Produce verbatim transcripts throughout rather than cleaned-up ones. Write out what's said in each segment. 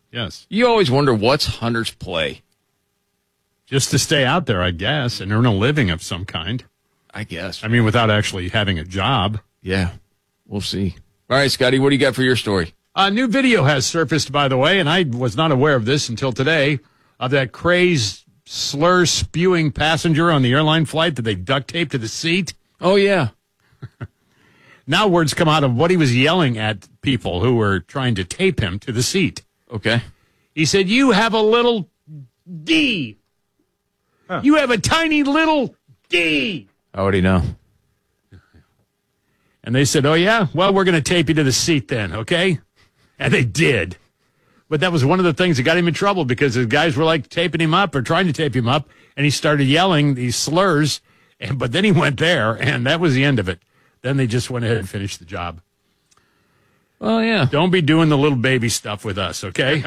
Yes. You always wonder what's Hunter's play. Just to stay out there, I guess, and earn a living of some kind. I guess. I mean, without actually having a job. Yeah, we'll see. All right, Scotty, what do you got for your story? A new video has surfaced, by the way, and I was not aware of this until today, of that crazed, slur-spewing passenger on the airline flight that they duct taped to the seat. Oh, yeah. Now words come out of what he was yelling at people who were trying to tape him to the seat. Okay. He said, "You have a little D. Huh. You have a tiny little D." I already know. And they said, "Oh, yeah? Well, we're going to tape you to the seat then, okay?" And they did. But that was one of the things that got him in trouble because the guys were like taping him up or trying to tape him up, and he started yelling these slurs. And but then he went there, and that was the end of it. Then they just went ahead and finished the job. Well, yeah. Don't be doing the little baby stuff with us, okay?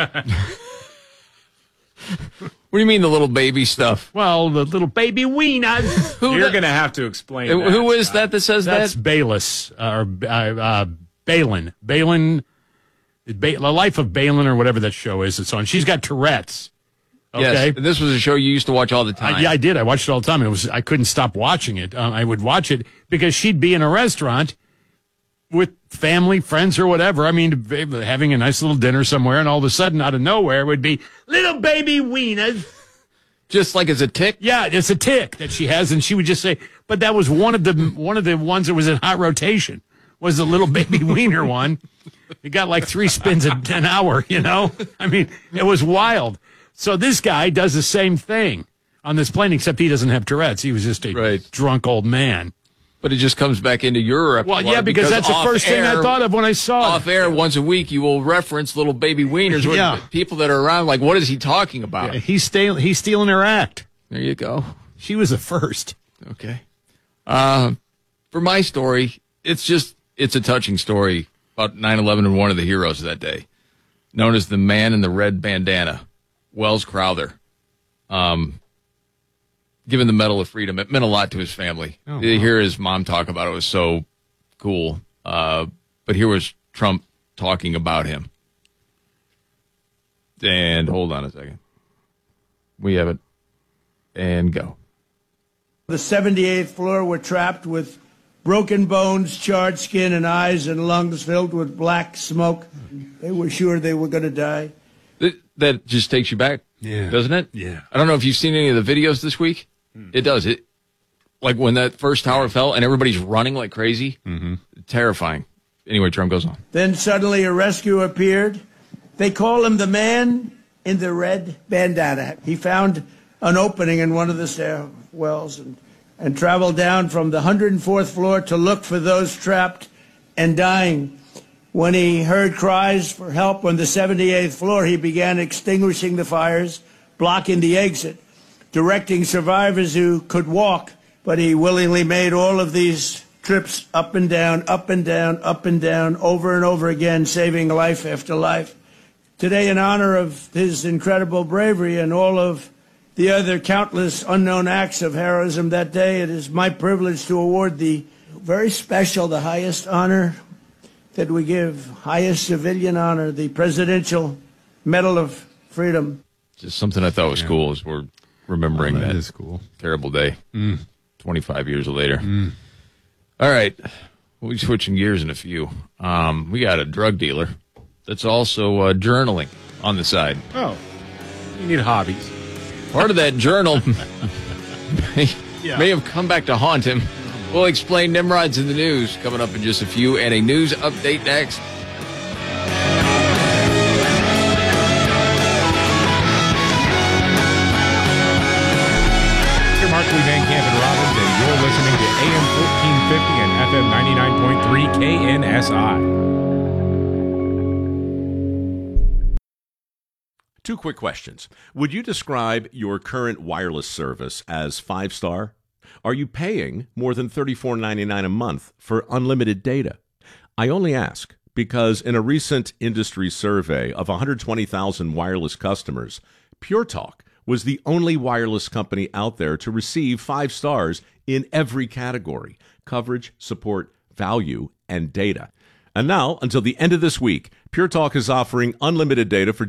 What do you mean the little baby stuff? Well, the little baby wieners. Who You're going to have to explain uh, that. Who is that that says That's that? Bayless, uh, or uh, uh, Balin. Balin, ba- The Life of Balin or whatever that show is it's on. She's got Tourette's. Okay? Yes, this was a show you used to watch all the time. I, yeah, I did. I watched it all the time. It was I couldn't stop watching it. Um, I would watch it because she'd be in a restaurant with family, friends, or whatever. I mean, having a nice little dinner somewhere, and all of a sudden, out of nowhere, it would be little baby wieners. Just like it's a tick? Yeah, it's a tick that she has, and she would just say, but that was one of the one of the ones that was in hot rotation, was the little baby wiener one. It got like three spins an hour, you know? I mean, it was wild. So this guy does the same thing on this plane, except he doesn't have Tourette's. He was just a right. drunk old man. But it just comes back into your repertoire. Well, yeah, because, because that's the first air, thing I thought of when I saw off it. Off air, once a week, you will reference little baby wieners. Yeah. People that are around, like, what is he talking about? Yeah, he's, steal- he's stealing her act. There you go. She was the first. Okay. Uh, for my story, it's just, it's a touching story about nine eleven and one of the heroes of that day, known as the man in the red bandana, Wells Crowther. Um, given the Medal of Freedom, it meant a lot to his family. Oh, wow. To hear his mom talk about it was so cool. Uh, but here was Trump talking about him. And hold on a second. We have it. And go. The seventy-eighth floor were trapped with broken bones, charred skin, and eyes and lungs filled with black smoke. They were sure they were going to die. That, that just takes you back, yeah. doesn't it? Yeah. I don't know if you've seen any of the videos this week. Hmm. It does. It like when that first tower fell and everybody's running like crazy. Mm-hmm. Terrifying. Anyway, Trump goes on. Then suddenly a rescue appeared. They call him the man in the red bandana. He found an opening in one of the stairwells and, and traveled down from the one hundred fourth floor to look for those trapped and dying. When he heard cries for help on the seventy-eighth floor, he began extinguishing the fires, blocking the exit, directing survivors who could walk. But he willingly made all of these trips up and down, up and down, up and down, over and over again, saving life after life. Today, in honor of his incredible bravery and all of the other countless unknown acts of heroism that day, it is my privilege to award the very special, the highest honor that we give, highest civilian honor, the Presidential Medal of Freedom. Just something I thought was yeah. cool as we're remembering oh, that, that is cool. terrible day, mm. twenty-five years later. Mm. All right, we'll be switching gears in a few. Um, we got a drug dealer that's also uh, journaling on the side. Oh, you need hobbies. Part of that journal may, yeah. may have come back to haunt him. We'll explain Nimrod's in the news coming up in just a few, and a news update next. Here, Markley, Van Camp, and Robbins, and you're listening to A M fourteen fifty and F M ninety-nine point three K N S I. Two quick questions. Would you describe your current wireless service as five-star? Are you paying more than thirty-four ninety-nine a month for unlimited data? I only ask because in a recent industry survey of one hundred twenty thousand wireless customers, Pure Talk was the only wireless company out there to receive five stars in every category: coverage, support, value, and data. And now, until the end of this week, Pure Talk is offering unlimited data for just fifty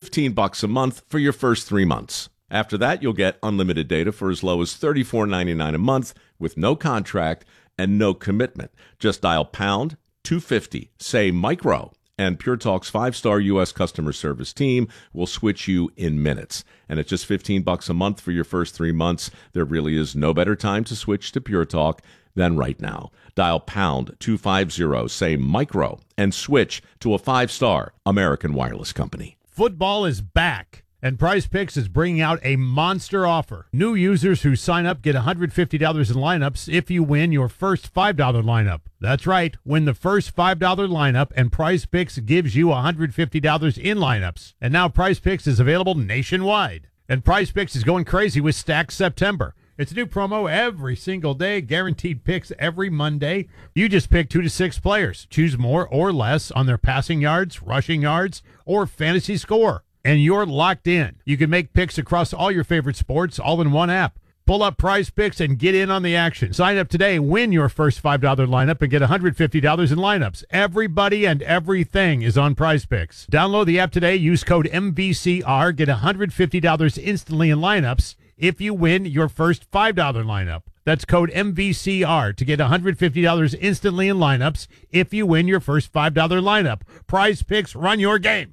fifteen bucks a month for your first three months. After that, you'll get unlimited data for as low as thirty-four ninety-nine a month with no contract and no commitment. Just dial pound two fifty, say micro, and Pure Talk's five-star U S customer service team will switch you in minutes. And at just fifteen bucks a month for your first three months, there really is no better time to switch to Pure Talk than right now. Dial pound two fifty, say micro, and switch to a five-star American Wireless company. Football is back, and Prize Picks is bringing out a monster offer. New users who sign up get one hundred fifty dollars in lineups if you win your first five dollar lineup. That's right, win the first five dollar lineup, and Prize Picks gives you one hundred fifty dollars in lineups. And now Prize Picks is available nationwide. And Prize Picks is going crazy with Stack September. It's a new promo every single day, guaranteed picks every Monday. You just pick two to six players. Choose more or less on their passing yards, rushing yards, or fantasy score. And you're locked in. You can make picks across all your favorite sports all in one app. Pull up Prize Picks and get in on the action. Sign up today, win your first five dollar lineup, and get one hundred fifty dollars in lineups. Everybody and everything is on Prize Picks. Download the app today, use code M V C R, get one hundred fifty dollars instantly in lineups if you win your first five dollar lineup. That's code M V C R to get one hundred fifty dollars instantly in lineups if you win your first five dollar lineup. Prize Picks, run your game.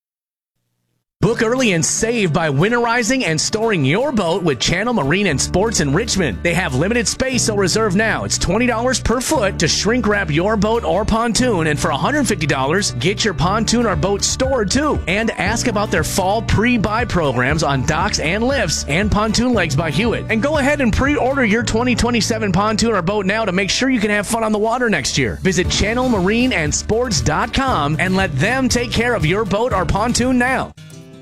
Book early and save by winterizing and storing your boat with Channel Marine and Sports in Richmond. They have limited space, so reserve now. It's twenty dollars per foot to shrink wrap your boat or pontoon, and for one hundred fifty dollars, get your pontoon or boat stored too. And ask about their fall pre-buy programs on docks and lifts and pontoon legs by Hewitt. And go ahead and pre-order your twenty twenty-seven pontoon or boat now to make sure you can have fun on the water next year. Visit channel marine and sports dot com and let them take care of your boat or pontoon now.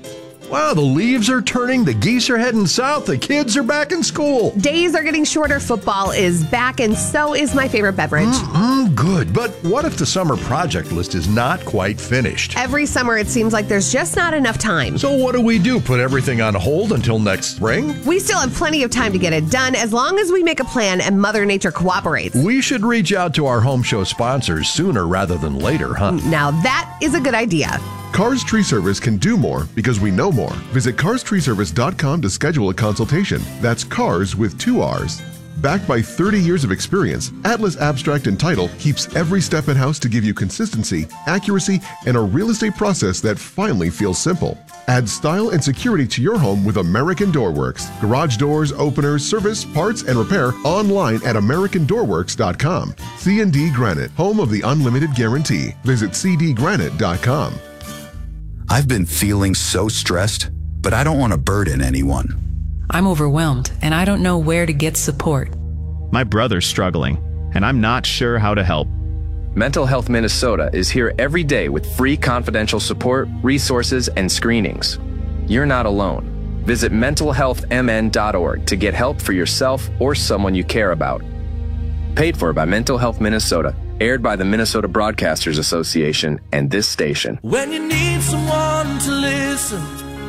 Wow, the leaves are turning, the geese are heading south, the kids are back in school. Days are getting shorter, football is back, and so is my favorite beverage. Mm-mm, good, but what if the summer project list is not quite finished? Every summer it seems like there's just not enough time. So what do we do, put everything on hold until next spring? We still have plenty of time to get it done as long as we make a plan and Mother Nature cooperates. We should reach out to our home show sponsors sooner rather than later, huh? Now that is a good idea. Cars Tree Service can do more because we know more. Visit cars tree service dot com to schedule a consultation. That's cars with two R's. Backed by thirty years of experience, Atlas Abstract and Title keeps every step in-house to give you consistency, accuracy, and a real estate process that finally feels simple. Add style and security to your home with American Door Works. Garage doors, openers, service, parts, and repair online at american door works dot com. C and D Granite, home of the unlimited guarantee. Visit c d granite dot com. I've been feeling so stressed, but I don't want to burden anyone. I'm overwhelmed, and I don't know where to get support. My brother's struggling, and I'm not sure how to help. Mental Health Minnesota is here every day with free confidential support, resources, and screenings. You're not alone. Visit mental health m n dot org to get help for yourself or someone you care about. Paid for by Mental Health Minnesota. Aired by the Minnesota Broadcasters Association and this station. When you need someone to listen,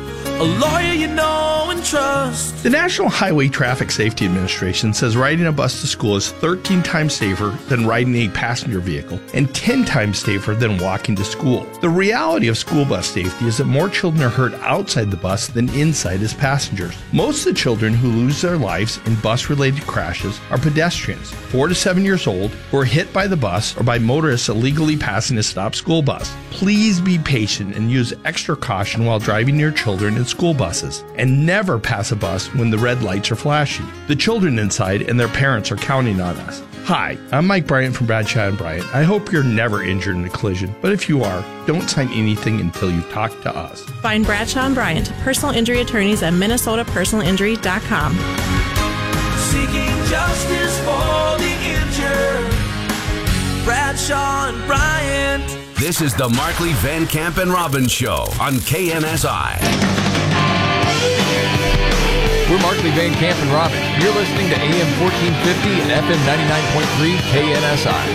a lawyer you know and trust. The National Highway Traffic Safety Administration says riding a bus to school is thirteen times safer than riding a passenger vehicle and ten times safer than walking to school. The reality of school bus safety is that more children are hurt outside the bus than inside as passengers. Most of the children who lose their lives in bus-related crashes are pedestrians, four to seven years old, who are hit by the bus or by motorists illegally passing a stopped school bus. Please be patient and use extra caution while driving your children in school buses, and never pass a bus when the red lights are flashing. The children inside and their parents are counting on us. Hi, I'm Mike Bryant from Bradshaw and Bryant. I hope you're never injured in a collision, but if you are, don't sign anything until you talk to us. Find Bradshaw and Bryant, personal injury attorneys at minnesota personal injury dot com. Seeking justice for the injured. Bradshaw and Bryant. This is the Markley, Van Camp, and Robbins Show on K N S I. We're Markley, Van Camp, and Robbins. You're listening to A M fourteen fifty and F M ninety-nine point three K N S I.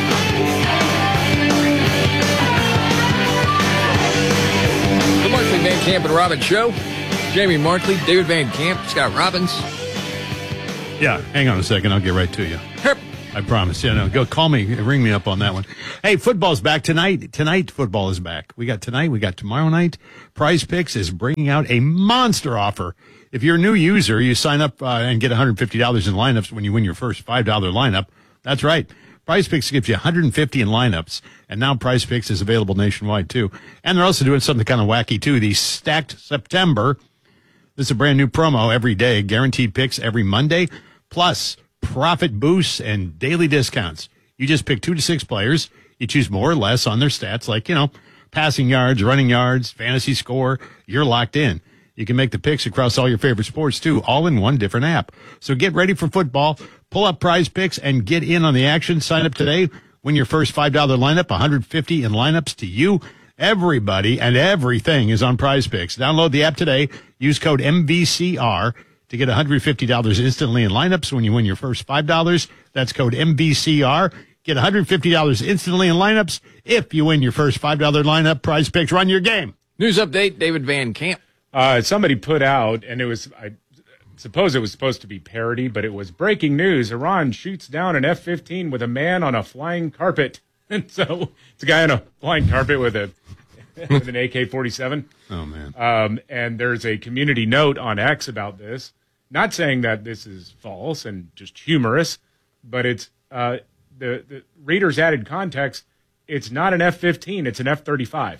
The Markley, Van Camp, and Robbins Show. Jamie Markley, David Van Camp, Scott Robbins. Yeah, hang on a second. I'll get right to you. Herp. I promise. You know, go call me, ring me up on that one. Hey, football's back tonight. Tonight, football is back. We got tonight, we got tomorrow night. Prize Picks is bringing out a monster offer. If you're a new user, you sign up uh, and get one hundred fifty dollars in lineups when you win your first five dollar lineup. That's right. Prize Picks gives you one hundred fifty in lineups, and now Prize Picks is available nationwide too. And they're also doing something kind of wacky too. The Stacked September. This is a brand new promo every day. Guaranteed picks every Monday, plus profit boosts and daily discounts. You just pick two to six players. You choose more or less on their stats, like, you know, passing yards, running yards, fantasy score. You're locked in. You can make the picks across all your favorite sports, too, all in one different app. So get ready for football. Pull up Prize Picks and get in on the action. Sign up today. Win your first five dollar lineup, one hundred fifty in lineups to you. Everybody and everything is on Prize Picks. Download the app today. Use code M V C R to get one hundred fifty dollars instantly in lineups when you win your first five dollars. That's code M V C R. Get one hundred fifty dollars instantly in lineups if you win your first five dollar lineup. Prize Picks, run your game. News update, David Van Camp. Uh, somebody put out, and it was, I suppose it was supposed to be parody, but it was breaking news. Iran shoots down an F fifteen with a man on a flying carpet. And so it's a guy on a flying carpet with a with an A K forty-seven. Oh, man. Um, and there's a community note on X about this. Not saying that this is false and just humorous, but it's uh, the, the reader's added context. It's not an F fifteen. It's an F thirty-five.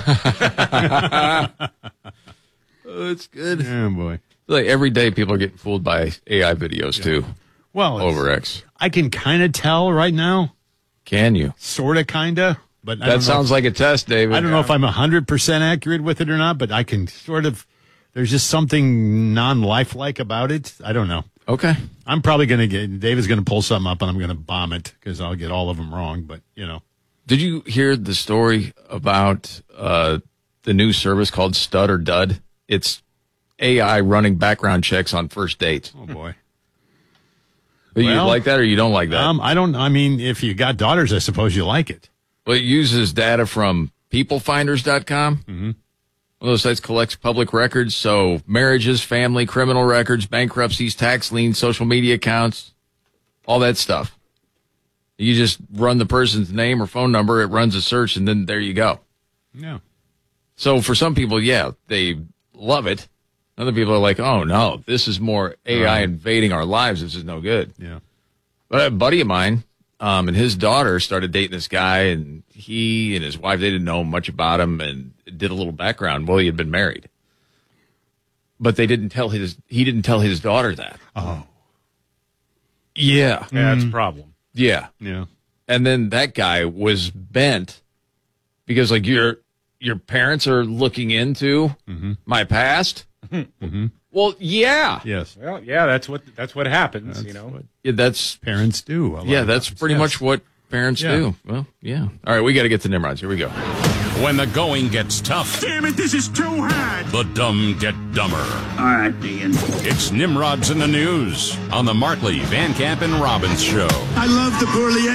Oh, it's good. Oh, boy. Like every day people are getting fooled by A I videos, yeah. too. Well, over X. I can kind of tell right now. Can you? Sort of, kind of. But I that don't sounds know if, like a test, David. I don't yeah. know if I'm one hundred percent accurate with it or not, but I can sort of, there's just something non-lifelike about it. I don't know. Okay. I'm probably going to get, David's going to pull something up and I'm going to bomb it because I'll get all of them wrong, but, you know. Did you hear the story about uh, the new service called Stud or Dud? It's A I running background checks on first dates. Oh, boy. But well, you like that or you don't like that? Um, I don't, I mean, if you got daughters, I suppose you like it. Well, it uses data from people finders dot com. Mm-hmm. One of those sites collects public records, so marriages, family, criminal records, bankruptcies, tax liens, social media accounts, all that stuff. You just run the person's name or phone number, it runs a search, and then there you go. Yeah. So for some people, yeah, they love it. Other people are like, oh, no, this is more A I right. invading our lives. This is no good. Yeah. But a buddy of mine um, and his daughter started dating this guy, and he and his wife, they didn't know much about him and did a little background. Well, he had been married. But they didn't tell his, he didn't tell his daughter that. Oh. Yeah. Yeah, that's a problem. Yeah. Yeah. And then that guy was bent because, like, your your parents are looking into mm-hmm. my past. Mm-hmm. Well, yeah. Yes. Well, yeah, that's what that's what happens, that's you know. What, yeah, that's parents do. Yeah, that's times. pretty yes. much what parents yeah. do. Well, yeah. All right, we got to get to Nimrods. Here we go. When the going gets tough. Damn it, this is too hard. The dumb get dumber. All right, Ian. It's Nimrods in the News on the Markley, Van Camp, and Robbins Show. I love the poorly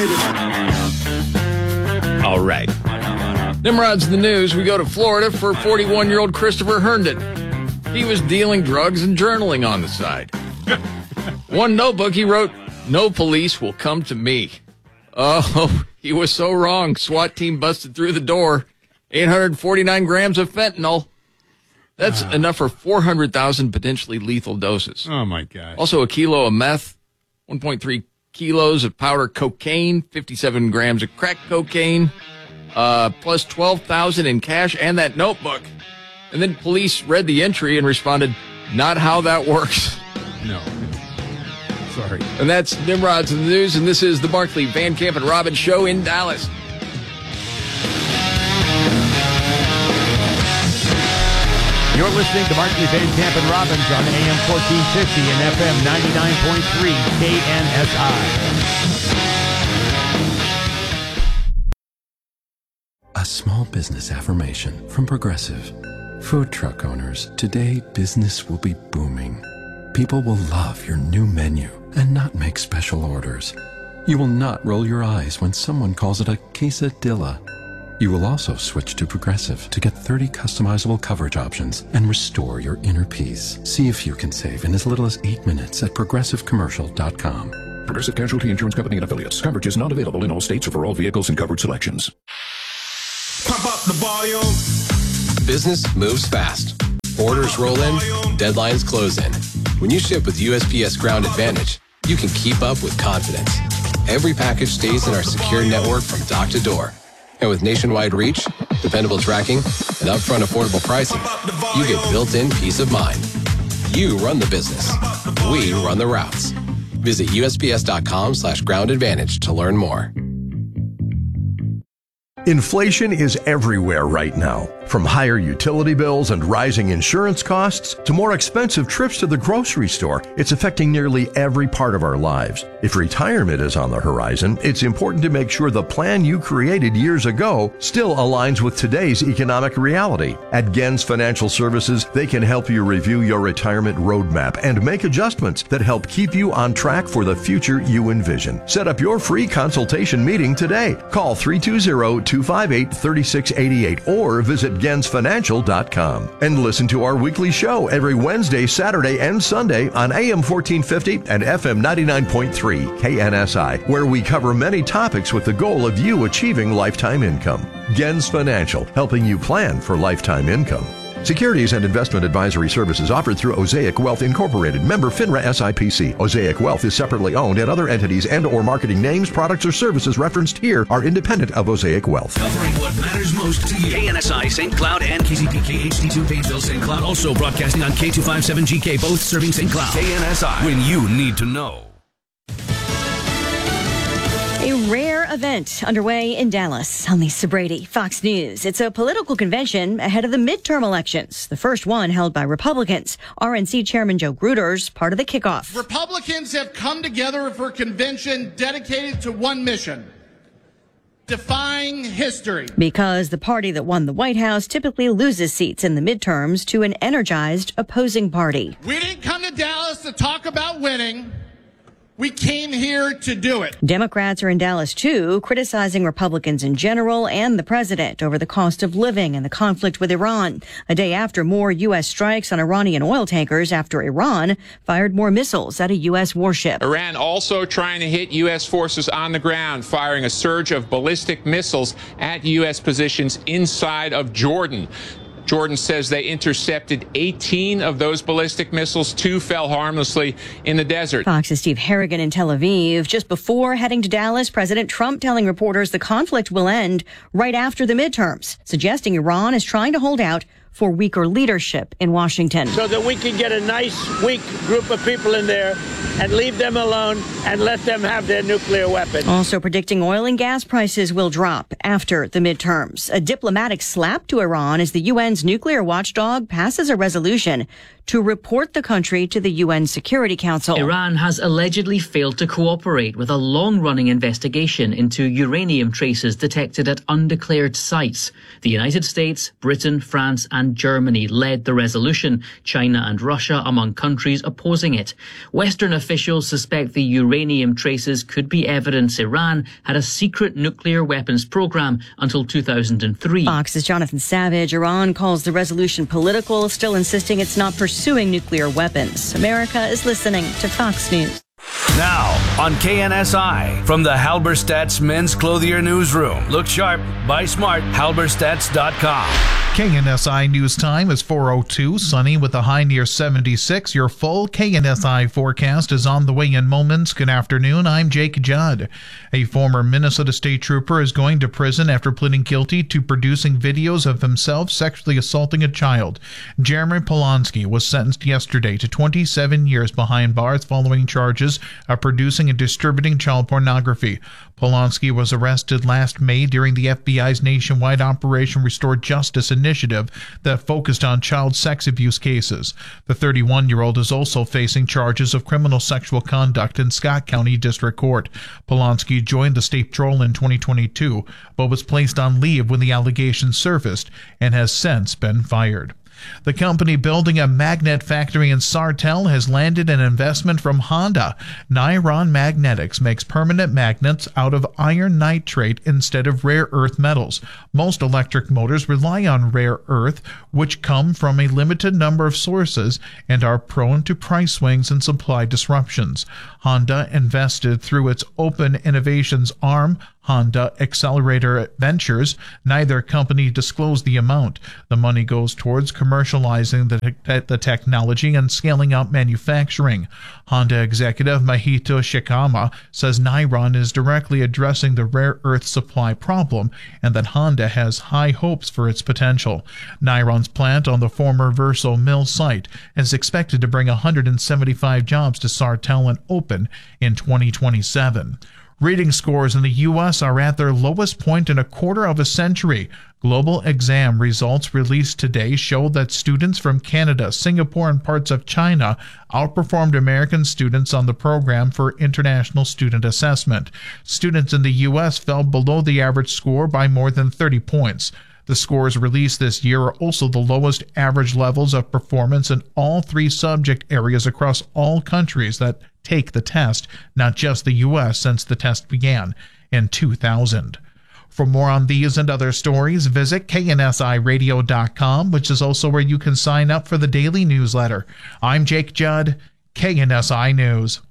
educated. All right. Nimrods in the News. We go to Florida for forty-one-year-old Christopher Herndon. He was dealing drugs and journaling on the side. One notebook he wrote, "No police will come to me." Oh, he was so wrong. SWAT team busted through the door. eight hundred forty-nine grams of fentanyl. That's wow. enough for four hundred thousand potentially lethal doses. Oh, my God. Also a kilo of meth, one point three kilos of powder cocaine, fifty-seven grams of crack cocaine, uh, plus twelve thousand in cash and that notebook. And then police read the entry and responded, "Not how that works." No. Sorry. And that's Nimrod's in the News, and this is the Markley, Van Camp, and Robbins Show in Dallas. You're listening to Markley, Van Camp, and Robbins on A M fourteen fifty and F M ninety-nine point three K N S I. A small business affirmation from Progressive. Food truck owners, today business will be booming. People will love your new menu and not make special orders. You will not roll your eyes when someone calls it a quesadilla. You will also switch to Progressive to get thirty customizable coverage options and restore your inner peace. See if you can save in as little as eight minutes at progressive commercial dot com. Progressive Casualty Insurance Company and Affiliates. Coverage is not available in all states or for all vehicles and covered selections. Pump up the volume. Business moves fast. Orders roll in, deadlines close in. When you ship with U S P S Ground Advantage, you can keep up with confidence. Every package stays in our secure network from dock to door. And with nationwide reach, dependable tracking, and upfront affordable pricing, you get built-in peace of mind. You run the business. We run the routes. Visit USPS.com slash ground advantage to learn more. Inflation is everywhere right now. From higher utility bills and rising insurance costs to more expensive trips to the grocery store, it's affecting nearly every part of our lives. If retirement is on the horizon, it's important to make sure the plan you created years ago still aligns with today's economic reality. At Gens Financial Services, they can help you review your retirement roadmap and make adjustments that help keep you on track for the future you envision. Set up your free consultation meeting today. Call three two zero, two five eight, three six eight eight or visit gens financial dot com. And listen to our weekly show every Wednesday, Saturday, and Sunday on A M fourteen fifty and F M ninety-nine point three K N S I, where we cover many topics with the goal of you achieving lifetime income. Gens Financial, helping you plan for lifetime income. Securities and investment advisory services offered through Osaic Wealth Incorporated, member FINRA S I P C. Osaic Wealth is separately owned, and other entities and or marketing names, products, or services referenced here are independent of Osaic Wealth. Covering what matters most to you. K N S I Saint Cloud and K C P K H D two Painesville Saint Cloud. Also broadcasting on K two fifty-seven G K, both serving Saint Cloud. K N S I, when you need to know. A rare event underway in Dallas. I'm Lisa Brady, Fox News. It's a political convention ahead of the midterm elections, the first one held by Republicans. R N C Chairman Joe Gruters, part of the kickoff. Republicans have come together for a convention dedicated to one mission: defying history. Because the party that won the White House typically loses seats in the midterms to an energized opposing party. We didn't come to Dallas to talk about winning. We came here to do it. Democrats are in Dallas, too, criticizing Republicans in general and the president over the cost of living and the conflict with Iran. A day after more U S strikes on Iranian oil tankers after Iran fired more missiles at a U S warship. Iran also trying to hit U S forces on the ground, firing a surge of ballistic missiles at U S positions inside of Jordan. Jordan says they intercepted eighteen of those ballistic missiles. Two fell harmlessly in the desert. Fox's Steve Harrigan in Tel Aviv. Just before heading to Dallas, President Trump telling reporters the conflict will end right after the midterms, suggesting Iran is trying to hold out for weaker leadership in Washington. So that we can get a nice, weak group of people in there and leave them alone and let them have their nuclear weapon. Also predicting oil and gas prices will drop after the midterms. A diplomatic slap to Iran as the U N's nuclear watchdog passes a resolution to report the country to the U N Security Council. Iran has allegedly failed to cooperate with a long-running investigation into uranium traces detected at undeclared sites. The United States, Britain, France, and Germany led the resolution, China and Russia among countries opposing it. Western officials suspect the uranium traces could be evidence Iran had a secret nuclear weapons program until two thousand three. Fox's Jonathan Savage. Iran calls the resolution political, still insisting it's not pursuing nuclear weapons. America is listening to Fox News. Now on K N S I from the Halberstadt's Men's Clothier Newsroom. Look sharp, buy smart, halberstadts dot com. K N S I News Time is four oh two, sunny with a high near seventy-six. Your full K N S I forecast is on the way in moments. Good afternoon, I'm Jake Judd. A former Minnesota State Trooper is going to prison after pleading guilty to producing videos of himself sexually assaulting a child. Jeremy Polanski was sentenced yesterday to twenty-seven years behind bars following charges of producing and distributing child pornography. Polanski was arrested last May during the F B I's nationwide Operation Restore Justice initiative that focused on child sex abuse cases. The thirty-one-year-old is also facing charges of criminal sexual conduct in Scott County District Court. Polanski joined the state patrol in twenty twenty-two, but was placed on leave when the allegations surfaced and has since been fired. The company building a magnet factory in Sartell has landed an investment from Honda. Niron Magnetics makes permanent magnets out of iron nitrate instead of rare earth metals. Most electric motors rely on rare earth, which come from a limited number of sources and are prone to price swings and supply disruptions. Honda invested through its Open Innovations arm, Honda Accelerator Ventures. Neither company disclosed the amount. The money goes towards commercializing the, te- the technology and scaling up manufacturing. Honda executive Mahito Shikama says Niron is directly addressing the rare earth supply problem and that Honda has high hopes for its potential. Niron's plant on the former Verso Mill site is expected to bring one hundred seventy-five jobs to Sartell and open in twenty twenty-seven. Reading scores in the U S are at their lowest point in a quarter of a century. Global exam results released today show that students from Canada, Singapore, and parts of China outperformed American students on the program for international student assessment. Students in the U S fell below the average score by more than thirty points. The scores released this year are also the lowest average levels of performance in all three subject areas across all countries that take the test, not just the U S, since the test began in two thousand. For more on these and other stories, visit K N S I radio dot com, which is also where you can sign up for the daily newsletter. I'm Jake Judd, K N S I News.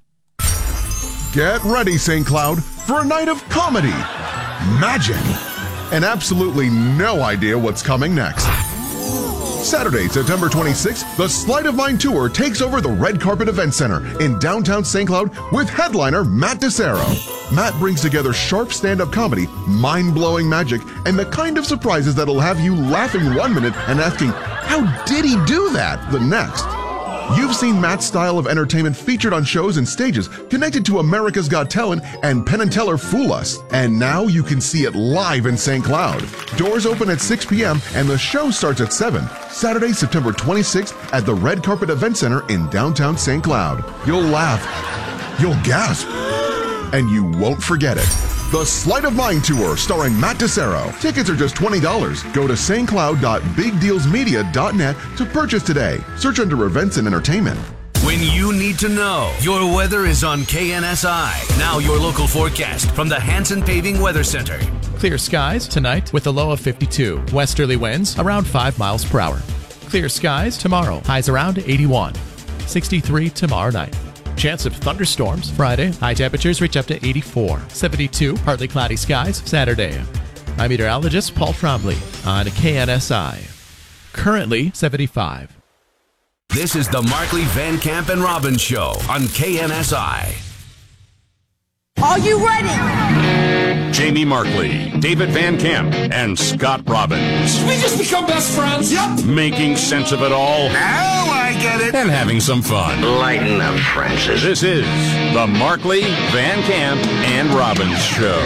Get ready, Saint Cloud, for a night of comedy, magic, and absolutely no idea what's coming next. Saturday, September twenty-sixth, the Sleight of Mind Tour takes over the Red Carpet Event Center in downtown Saint Cloud with headliner Matt DeSero. Matt brings together sharp stand-up comedy, mind-blowing magic, and the kind of surprises that'll have you laughing one minute and asking, how did he do that, the next? You've seen Matt's style of entertainment featured on shows and stages connected to America's Got Talent and Penn and Teller Fool Us. And now you can see it live in Saint Cloud. Doors open at six p.m. and the show starts at seven. Saturday, September twenty-sixth at the Red Carpet Event Center in downtown Saint Cloud. You'll laugh, you'll gasp, and you won't forget it. The Sleight of Mind Tour starring Matt DeSero. Tickets are just twenty dollars. Go to st cloud dot big deals media dot net to purchase today. Search under events and entertainment. When you need to know, your weather is on K N S I. Now your local forecast from the Hanson Paving Weather Center. Clear skies tonight with a low of fifty-two. Westerly winds around five miles per hour. Clear skies tomorrow. Highs around eighty-one. sixty-three tomorrow night. Chance of thunderstorms Friday. High temperatures reach up to eighty-four. seventy-two, partly cloudy skies Saturday. I'm meteorologist Paul Trombley on K N S I. Currently seventy-five. This is the Markley, Van Camp, and Robbins Show on K N S I. Are you ready? Jamie Markley, David Van Camp, and Scott Robbins. Did we just become best friends? Yep. Making sense of it all. Now I get it. And having some fun. Lighten up, Francis. This is the Markley, Van Camp, and Robbins Show.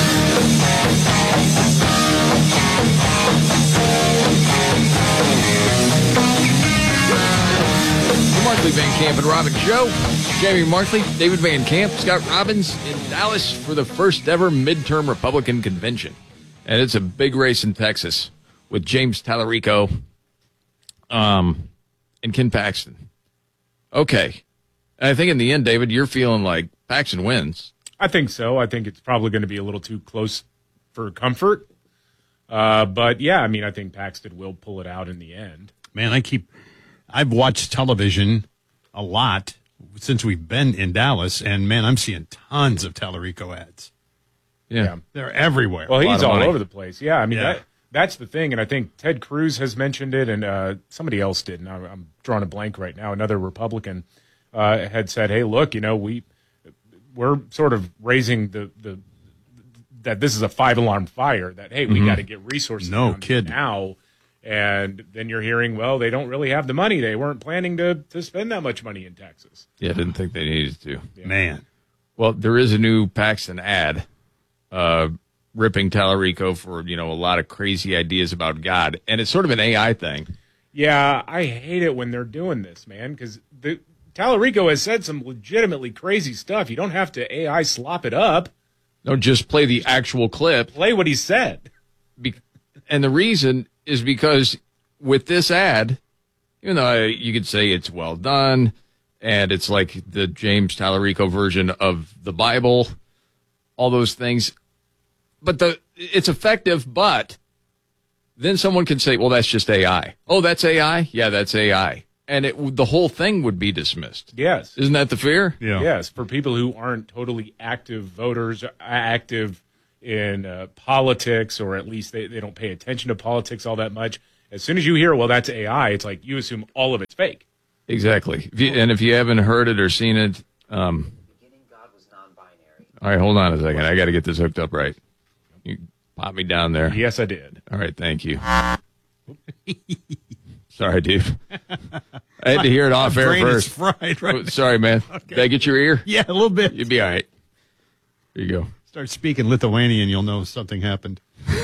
Markley, Van Camp, and Robbins Show. Jamie Markley, David Van Camp, Scott Robbins in Dallas for the first ever midterm Republican convention. And it's a big race in Texas with James Tallarico um, and Ken Paxton. Okay. And I think in the end, David, you're feeling like Paxton wins. I think so. I think it's probably going to be a little too close for comfort. Uh, but, yeah, I mean, I think Paxton will pull it out in the end. Man, I keep... I've watched television a lot since we've been in Dallas, and, man, I'm seeing tons of Tallarico ads. Yeah. yeah. They're everywhere. Well, he's all money. over the place. Yeah, I mean, yeah. That, that's the thing, and I think Ted Cruz has mentioned it, and uh, somebody else did, and I'm, I'm drawing a blank right now. Another Republican uh, had said, hey, look, you know, we, we're sort of raising the, the that this is a five-alarm fire, that, hey, we mm-hmm. got to get resources no kid. now. And then you're hearing, well, they don't really have the money. They weren't planning to, to spend that much money in Texas. Yeah, I didn't think they needed to. Yeah. Man. Well, there is a new Paxton ad uh, ripping Tallarico for, you know, a lot of crazy ideas about God. And it's sort of an A I thing. Yeah, I hate it when they're doing this, man, because Tallarico has said some legitimately crazy stuff. You don't have to A I slop it up. No, just play the actual clip. Play what he said. Be- and the reason is because with this ad, Even though I, you could say it's well done, and it's like the James Tallarico version of the Bible, all those things. But the it's effective, but then someone can say, well, that's just A I. Oh, that's A I? Yeah, that's A I. And it, the whole thing would be dismissed. Yes. Isn't that the fear? Yeah. Yes, for people who aren't totally active voters, active in uh, politics, or at least they, they don't pay attention to politics all that much. As soon as you hear, well, that's A I, it's like you assume all of it's fake. Exactly. If you, and if you haven't heard it or seen it, um, all right, hold on a second. I got to get this hooked up right. You pop me down there. Yes, I did. All right, thank you. Sorry, dude. I had to hear it off air brain is first. fried right Oh, sorry, man. Okay. Did I get your ear? Yeah, a little bit. You'd be all right. Here you go. Start speaking Lithuanian, you'll know something happened.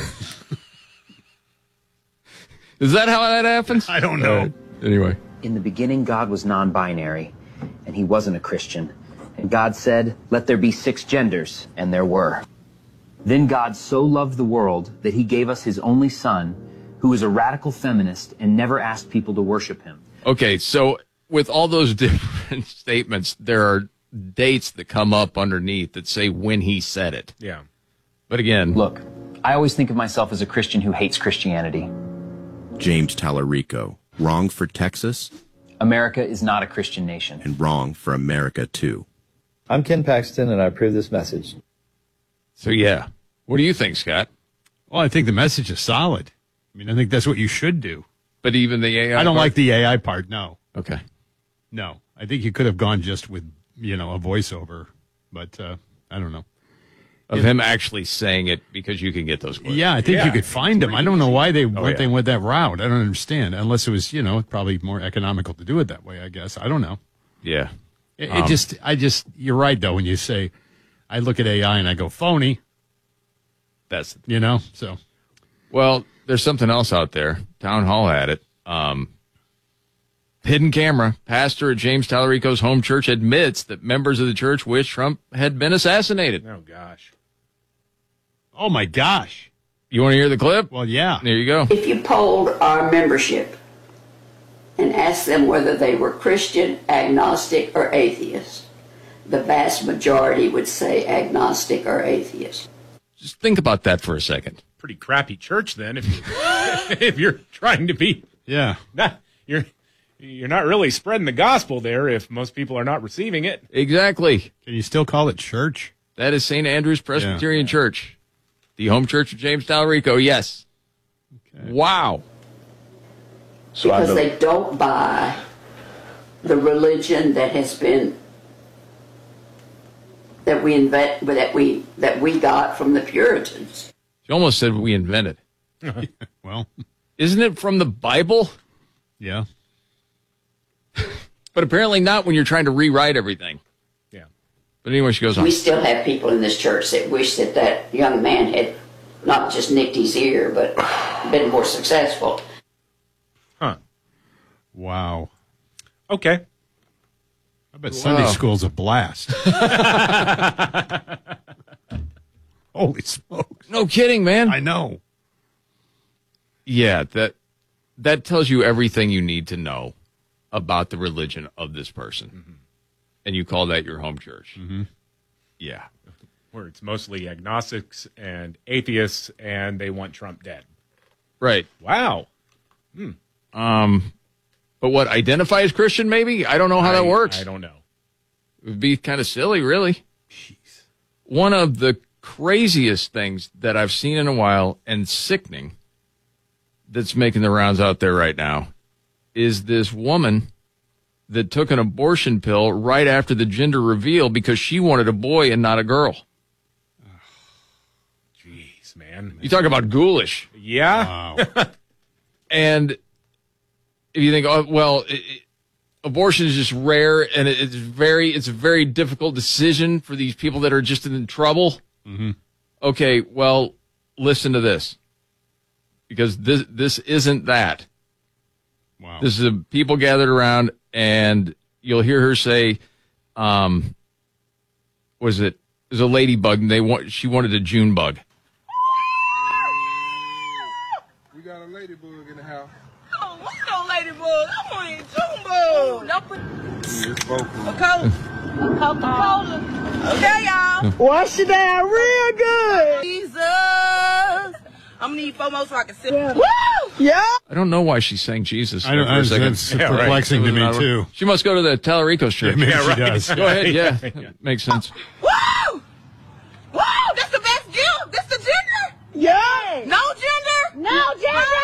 Is that how that happens? I don't know. Uh, anyway. In the beginning, God was non-binary, and he wasn't a Christian. And God said, let there be six genders, and there were. Then God so loved the world that he gave us his only son, who was a radical feminist and never asked people to worship him. Okay, so with all those different statements, there are dates that come up underneath that say when he said it. Yeah. But again, look, I always think of myself as a Christian who hates Christianity. James Tallarico, wrong for Texas? America is not a Christian nation. And wrong for America, too. I'm Ken Paxton, and I approve this message. So, yeah. What do you think, Scott? Well, I think the message is solid. I mean, I think that's what you should do. But even the A I I don't part? like the A I part, no. Okay. No. I think you could have gone just with, you know, a voiceover. But uh, I don't know. Of Yeah. him actually saying it, because you can get those clips. Yeah, I think Yeah. you could find them. I don't know why they Oh, went yeah. they went that route. I don't understand. Unless it was, you know, probably more economical to do it that way, I guess. I don't know. Yeah. It, it Um, just, I just, you're right, though, when you say, I look at A I and I go, phony. That's, you know, so. Well, there's something else out there. Town Hall had it. Um, hidden camera. Pastor at James Tallarico's home church admits that members of the church wish Trump had been assassinated. Oh, gosh. Oh, my gosh. You want to hear the clip? Well, yeah. There you go. If you polled our membership and asked them whether they were Christian, agnostic, or atheist, the vast majority would say agnostic or atheist. Just think about that for a second. Pretty crappy church, then, if you if you're trying to be. Yeah. Not, you're you're not really spreading the gospel there if most people are not receiving it. Exactly. Can you still call it church? That is Saint Andrew's Presbyterian Church, the home church of James Tallarico. Yes. Okay. Wow. So because they don't buy the religion that has been that we invent that we that we got from the Puritans. You almost said we invented. Well, isn't it from the Bible? Yeah. But apparently not when you're trying to rewrite everything. Yeah. But anyway, she goes on. We still have people in this church that wish that that young man had not just nicked his ear, but been more successful. Huh. Wow. Okay. I bet Sunday Wow. school's a blast. Holy smokes. No kidding, man. I know. Yeah, that that tells you everything you need to know about the religion of this person. Mm-hmm. And you call that your home church. Mm-hmm. Yeah. Where it's mostly agnostics and atheists, and they want Trump dead. Right. Wow. Hmm. Um, but what, identify as Christian maybe? I don't know how I, that works. I don't know. It would be kind of silly, really. Jeez. One of the craziest things that I've seen in a while, and sickening, that's making the rounds out there right now, is this woman that took an abortion pill right after the gender reveal because she wanted a boy and not a girl. Jeez, man. You talk about ghoulish. Yeah. Wow. And if you think, oh, well, it, it, abortion is just rare, and it, it's very, it's a very difficult decision for these people that are just in trouble. Mm-hmm. Okay, well, listen to this, because this this isn't that. Wow. This is a, people gathered around, and you'll hear her say, um, was it? It was a ladybug, and they want she wanted a June bug. We got a ladybug in the house. Oh, what's no ladybug? I want Papa. Coca-Cola. Coca-Cola. Okay, y'all. Wash it down real good. Jesus. I'm gonna need four more so I can sit. Yeah. Woo! Yeah. I don't know why she's saying Jesus. I don't for a second. That's yeah, perplexing right. to me, too. She must go to the Tallarico church. Yeah, maybe yeah, she right. does. Go ahead, yeah. yeah. Makes sense. Woo! Woo! That's the best gift. That's the gender? Yeah. No gender? No gender!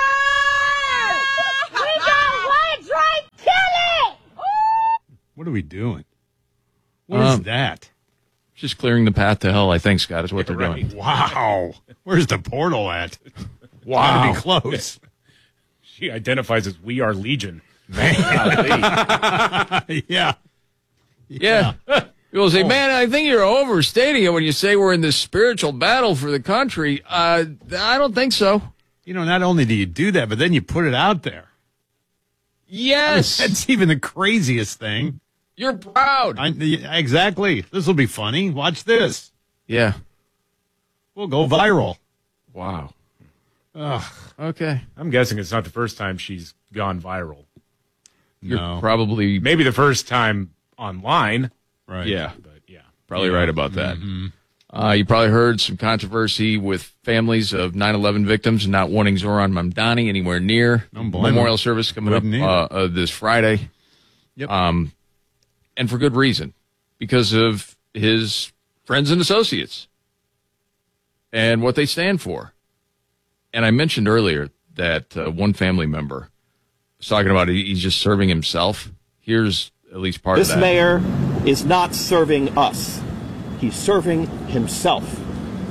We got one Drake. Kill it! What are we doing? What um, is that? Just clearing the path to hell, I think, Scott, is what they're right. doing. Wow. Where's the portal at? Wow. Gotta be close. She identifies as We Are Legion. Man. yeah. Yeah. People say, man, I think you're overstating it when you say we're in this spiritual battle for the country. Uh, I don't think so. You know, not only do you do that, but then you put it out there. Yes. I mean, that's even the craziest thing. You're proud. I, exactly. This will be funny. Watch this. Yeah. We'll go viral. Wow. Ugh. Okay. I'm guessing it's not the first time she's gone viral. You're no. probably... Maybe the first time online. Right. Yeah. But yeah. Probably yeah. right about that. Mm-hmm. Uh, you probably heard some controversy with families of nine eleven victims not wanting Zoran Mamdani anywhere near. Memorial service coming up uh, uh, this Friday. Yep. Um, and for good reason. Because of his friends and associates. And what they stand for. And I mentioned earlier that uh, one family member was talking about he's just serving himself. Here's at least part this of that. This mayor is not serving us. He's serving himself.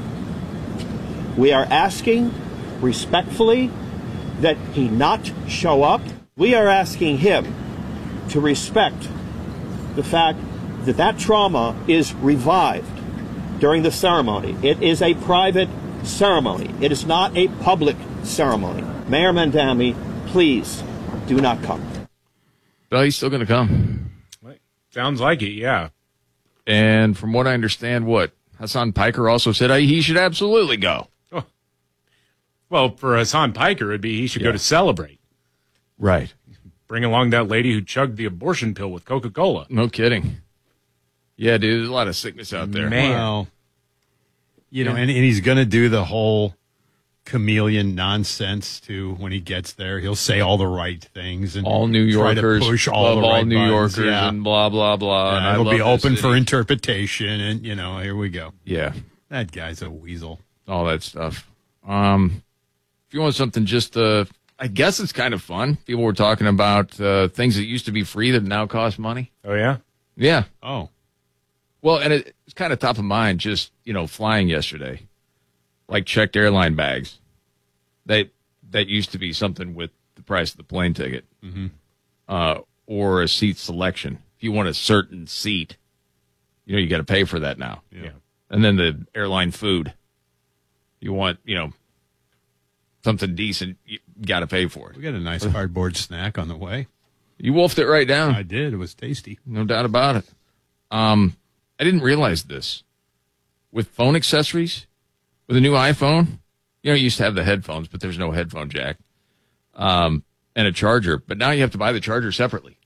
We are asking respectfully that he not show up. We are asking him to respect the fact that that trauma is revived during the ceremony. It is a private ceremony. It is not a public ceremony. Mayor Mamdani, please do not come. Well, he's still going to come. Sounds like it, yeah. And from what I understand, what? Hassan Piker also said he should absolutely go. Oh. Well, for Hassan Piker, it'd be he should yeah. go to Celebrate. Right. Bring along that lady who chugged the abortion pill with Coca-Cola. No kidding. Yeah, dude, there's a lot of sickness out there. Man. Well, you know, and, and he's going to do the whole chameleon nonsense, too, when he gets there. He'll say all the right things. And all New Yorkers. Try to push all the all right New buttons. Yorkers yeah. and blah, blah, blah. Yeah, and it'll I be love open for interpretation. And, you know, here we go. Yeah. That guy's a weasel. All that stuff. Um, if you want something just, uh, I guess it's kind of fun. People were talking about uh, things that used to be free that now cost money. Oh, yeah? Yeah. Oh. Well, and it, it's kind of top of mind just, you know, flying yesterday. Like checked airline bags. That that used to be something with the price of the plane ticket. Mm-hmm. Uh, or a seat selection. If you want a certain seat, you know, you got to pay for that now. Yeah. And then the airline food. You want, you know, something decent, you got to pay for it. We got a nice cardboard snack on the way. You wolfed it right down. I did. It was tasty. No doubt about it. Um, I didn't realize this. With phone accessories, with a new iPhone, you know, you used to have the headphones, but there's no headphone jack, um, and a charger. But now you have to buy the charger separately.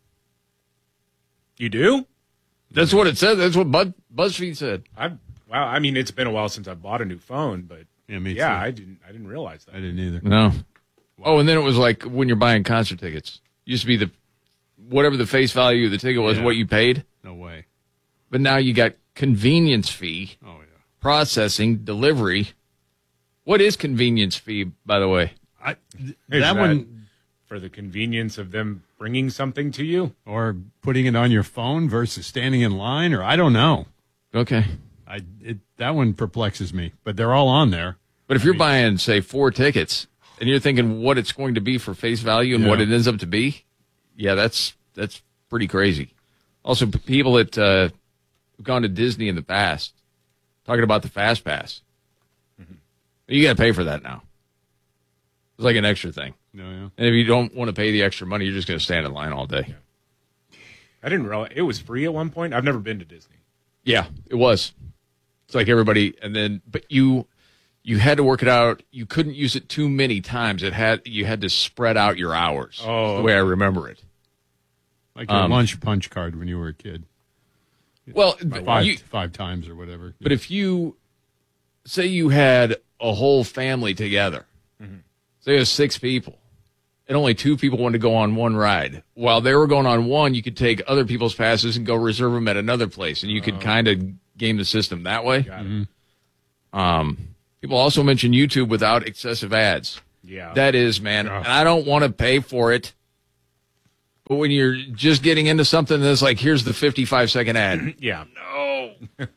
You do? That's what it said. That's what Buzz, BuzzFeed said. I wow. I mean, it's been a while since I bought a new phone, but yeah, me yeah, too. I didn't. I didn't realize that. I didn't either. No. Oh, and then it was like when you're buying concert tickets. It used to be the whatever the face value of the ticket was, yeah. what you paid. No way. But now you got convenience fee, oh, yeah. processing, delivery. What is convenience fee, by the way? I, th- that, that one for the convenience of them bringing something to you, or putting it on your phone versus standing in line, or I don't know. Okay, I it, that one perplexes me, but they're all on there. But if I you're mean, buying, say, four tickets, and you're thinking what it's going to be for face value and yeah. what it ends up to be, yeah, that's that's pretty crazy. Also, p- people that uh, have gone to Disney in the past, talking about the Fast Pass. Mm-hmm. You got to pay for that now. It's like an extra thing. No, yeah. And if you don't want to pay the extra money, you're just going to stand in line all day. Yeah. I didn't realize it was free at one point. I've never been to Disney. Yeah, it was. It's like everybody, and then but you you had to work it out. You couldn't use it too many times. It had you had to spread out your hours. Oh, the way okay. I remember it. Like your Um, lunch punch card when you were a kid. Well, five, you- five times or whatever. But if you say you had a whole family together, Mm-hmm. say it was six people, and only two people wanted to go on one ride. While they were going on one, you could take other people's passes and go reserve them at another place, and you could kind of game the system that way. Mm-hmm. Um, people also mention YouTube without excessive ads. Yeah. That is, man, and I don't want to pay for it. But when you're just getting into something that's like, here's the fifty-five second ad. Yeah. No.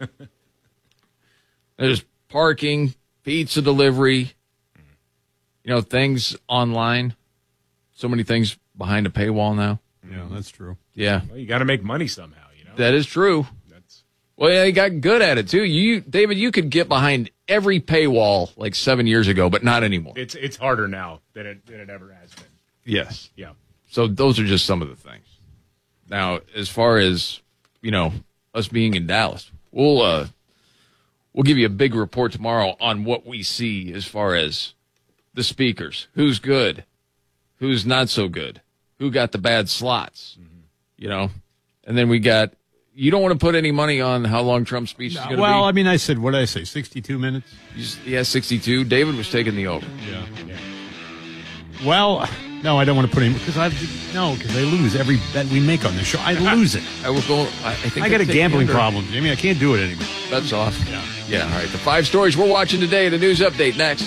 There's parking, pizza delivery, you know, things online. So many things behind a paywall now. Yeah, that's true. Yeah. Well, you got to make money somehow, you know. That is true. That's Well, yeah, you got good at it, too. You, David, you could get behind every paywall like seven years ago, but not anymore. It's it's harder now than it than it ever has been. Yes. Yeah. So those are just some of the things. Now, as far as, you know, us being in Dallas, we'll uh, we'll give you a big report tomorrow on what we see as far as the speakers. Who's good? Who's not so good? Who got the bad slots? Mm-hmm. You know? And then we got, you don't want to put any money on how long Trump's speech is going to be? Well, I mean, I said, what did I say, sixty-two minutes? Yeah, sixty-two. David was taking the over. Yeah. yeah. Well, no, I don't want to put him, because I've, no, because I lose every bet we make on this show. I lose it. I will go, I, I think I got I'll a take gambling the under. problem, Jamie. I can't do it anymore. That's off. Yeah. Yeah, all right. The five stories we're watching today, the news update next.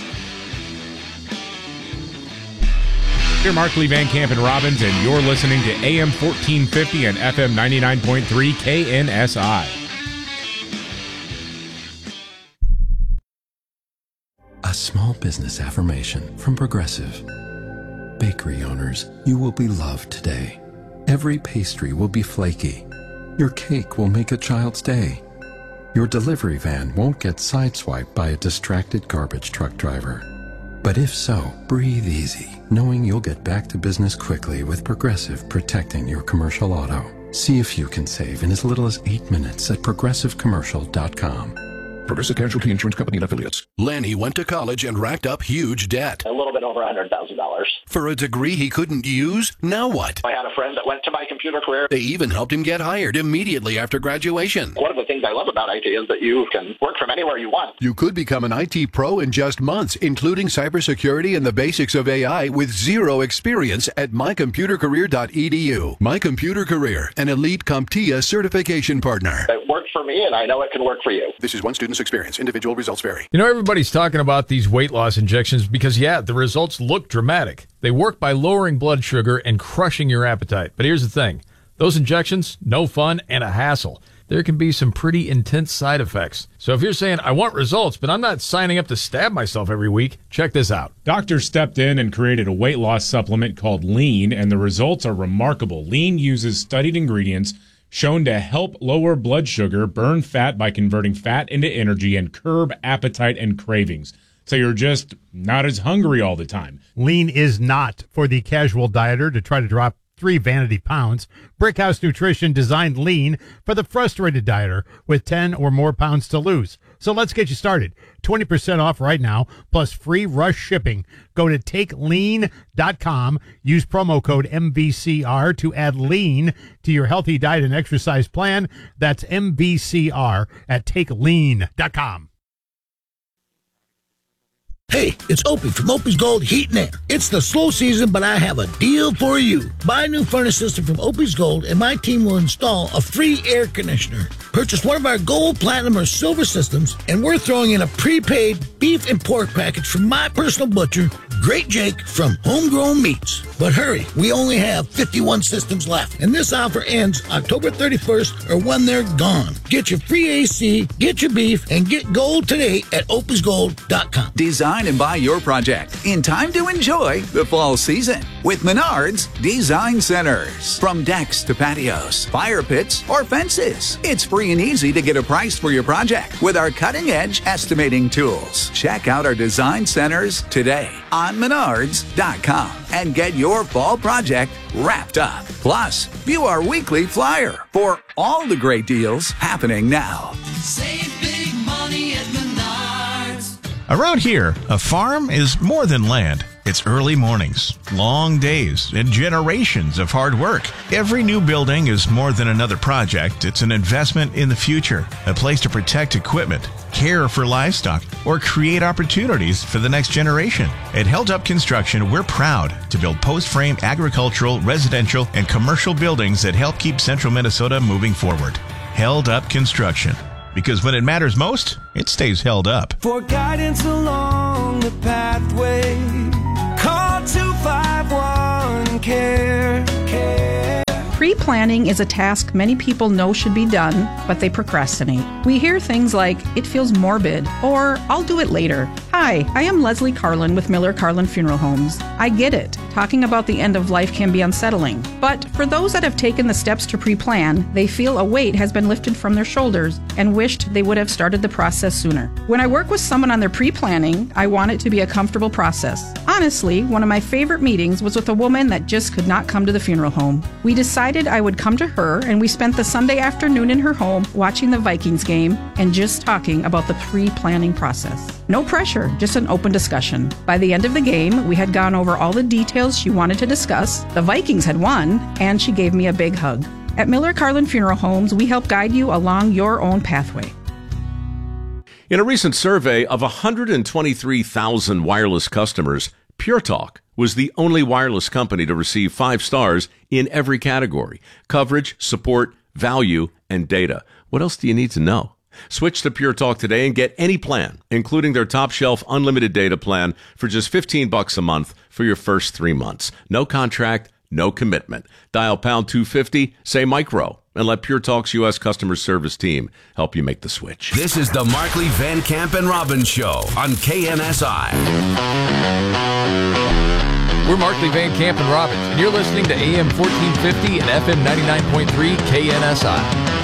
Here, Mark Lee, Van Camp, and Robbins, and you're listening to A M fourteen fifty and F M ninety-nine point three K N S I. A small business affirmation from Progressive. Bakery owners, you will be loved today. Every pastry will be flaky. Your cake will make a child's day. Your delivery van won't get sideswiped by a distracted garbage truck driver. But if so, breathe easy, knowing you'll get back to business quickly with Progressive protecting your commercial auto. See if you can save in as little as eight minutes at progressive commercial dot com. Progressive Casualty Insurance Company and Affiliates. Lanny went to college and racked up huge debt. A little bit over one hundred thousand dollars. For a degree he couldn't use? Now what? I had a friend that went to my computer career. They even helped him get hired immediately after graduation. One of the things I love about I T is that you can work from anywhere you want. You could become an I T pro in just months, including cybersecurity and the basics of A I with zero experience at my computer career dot e d u. My Computer Career, an elite CompTIA certification partner. It worked for me, and I know it can work for you. This is one student's experience. Individual results vary. You know, everybody's talking about these weight loss injections because, yeah, the results look dramatic. They work by lowering blood sugar and crushing your appetite. But here's the thing. Those injections, no fun and a hassle. There can be some pretty intense side effects. So if you're saying, I want results, but I'm not signing up to stab myself every week, check this out. Doctors stepped in and created a weight loss supplement called Lean, and the results are remarkable. Lean uses studied ingredients shown to help lower blood sugar, burn fat by converting fat into energy, and curb appetite and cravings. So you're just not as hungry all the time. Lean is not for the casual dieter to try to drop three vanity pounds. Brickhouse Nutrition designed Lean for the frustrated dieter with ten or more pounds to lose. So let's get you started. twenty percent off right now, plus free rush shipping. Go to take lean dot com. Use promo code M V C R to add Lean to your healthy diet and exercise plan. That's M V C R at take lean dot com. Hey, it's Opie from Opie's Gold Heat and Air. It's the slow season, but I have a deal for you. Buy a new furnace system from Opie's Gold, and my team will install a free air conditioner. Purchase one of our gold, platinum, or silver systems, and we're throwing in a prepaid beef and pork package from my personal butcher, Great Jake from Homegrown Meats. But hurry, we only have fifty-one systems left, and this offer ends October thirty-first or when they're gone. Get your free A C, get your beef, and get gold today at opies gold dot com. Design and buy your project in time to enjoy the fall season with Menards Design Centers. From decks to patios, fire pits, or fences, it's free and easy to get a price for your project with our cutting-edge estimating tools. Check out our design centers today on menards dot com and get your fall project wrapped up. Plus, view our weekly flyer for all the great deals happening now. Save big money at Menards. Around here, a farm is more than land. It's early mornings, long days, and generations of hard work. Every new building is more than another project. It's an investment in the future, a place to protect equipment, care for livestock, or create opportunities for the next generation. At Held Up Construction, we're proud to build post-frame agricultural, residential, and commercial buildings that help keep central Minnesota moving forward. Held Up Construction. Because when it matters most, it stays held up. For guidance along the pathway, call two five one care. care. Pre-planning is a task many people know should be done, but they procrastinate. We hear things like, it feels morbid, or I'll do it later. Hi, I am Leslie Carlin with Miller Carlin Funeral Homes. I get it. Talking about the end of life can be unsettling. But for those that have taken the steps to pre-plan, they feel a weight has been lifted from their shoulders and wished they would have started the process sooner. When I work with someone on their pre-planning, I want it to be a comfortable process. Honestly, one of my favorite meetings was with a woman that just could not come to the funeral home. We decided I would come to her, and we spent the Sunday afternoon in her home watching the Vikings game and just talking about the pre-planning process. No pressure, just an open discussion. By the end of the game, we had gone over all the details she wanted to discuss, the Vikings had won, and she gave me a big hug. At Miller Carlin Funeral Homes, we help guide you along your own pathway. In a recent survey of one hundred twenty-three thousand wireless customers, Pure Talk was the only wireless company to receive five stars in every category: coverage, support, value, and data. What else do you need to know? Switch to Pure Talk today and get any plan, including their top shelf unlimited data plan for just fifteen bucks a month for your first three months. No contract, no commitment. Dial pound two fifty, say micro, and let Pure Talk's U S customer service team help you make the switch. This is the Markley, Van Camp, and Robbins Show on K N S I. We're Markley, Van Camp, and Robbins, and you're listening to A M fourteen fifty and F M ninety-nine point three K N S I.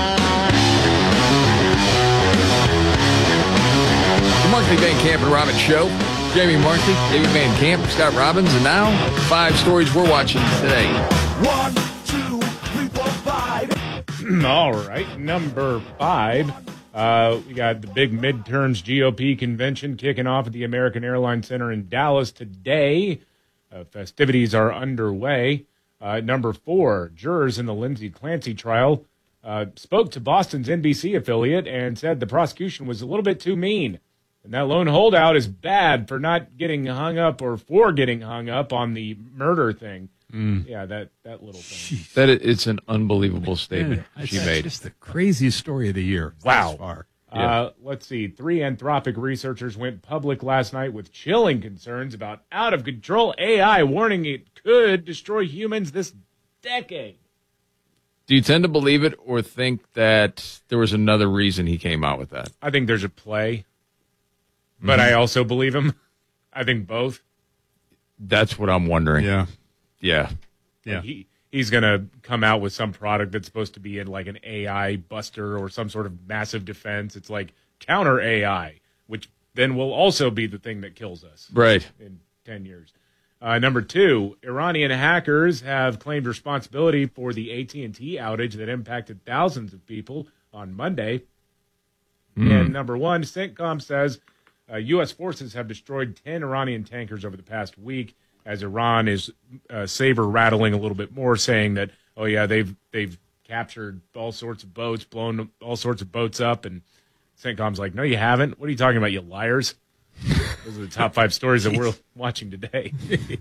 The Markley, Van Camp, and Robbins Show. Jamie Markley, David Van Camp, Scott Robbins, and now five stories we're watching today. One, two, three, four, five. All right, number five. Uh, we got the big midterms G O P convention kicking off at the American Airlines Center in Dallas today. Uh, festivities are underway. Uh, number four, jurors in the Lindsay Clancy trial uh, spoke to Boston's N B C affiliate and said the prosecution was a little bit too mean. And that lone holdout is bad for not getting hung up or for getting hung up on the murder thing. Mm. Yeah, that, that little thing. That it's an unbelievable statement yeah, she that's made. Just the craziest story of the year. Wow. Thus far. Uh, yeah. Let's see. Three Anthropic researchers went public last night with chilling concerns about out-of-control A I, warning it could destroy humans this decade. Do you tend to believe it or think that there was another reason he came out with that? I think there's a play, but mm-hmm. I also believe him. I think both. That's what I'm wondering. Yeah. Yeah. Yeah. Like he, he's going to come out with some product that's supposed to be in like an A I buster or some sort of massive defense. It's like counter A I, which then will also be the thing that kills us. Right. In ten years. Uh, number two, Iranian hackers have claimed responsibility for the A T and T outage that impacted thousands of people on Monday. Mm. And number one, CENTCOM says uh, U S forces have destroyed ten Iranian tankers over the past week, as Iran is uh, saber rattling a little bit more, saying that, oh yeah, they've they've captured all sorts of boats, blown all sorts of boats up, and CENTCOM's like, no, you haven't. What are you talking about, you liars? Those are the top five stories that we're watching today.